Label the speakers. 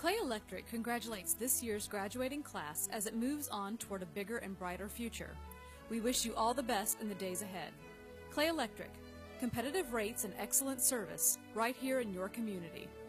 Speaker 1: Clay Electric congratulates this year's graduating class as it moves on toward a bigger and brighter future. We wish you all the best in the days ahead. Clay Electric, competitive rates and excellent service right here in your community.